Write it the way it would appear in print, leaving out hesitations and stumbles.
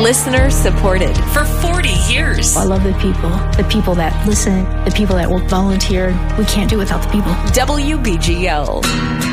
Listener supported for 40 years. I love the people that listen, the people that will volunteer. We can't do it without the people. WBGL.